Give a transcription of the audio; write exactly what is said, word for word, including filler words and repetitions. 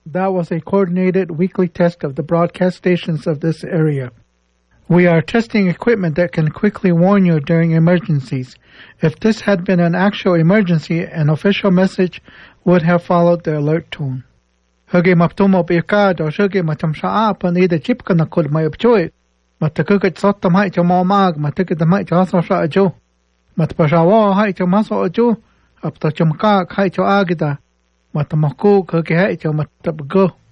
That was a coordinated weekly test of the broadcast stations of this area. We are testing equipment that can quickly warn you during emergencies. If this had been an actual emergency, an official message would have followed the alert tone. Hagi maptumo biakad o shagi matamshaa panida chipka na kul may upchoy. Matakukit sot tamay cho momag, matakit tamay cho aso sa ajo. Matpashawa hay cho maso ajo, apta chumkak hay cho agida. Matamaku kagi hay cho matabgo.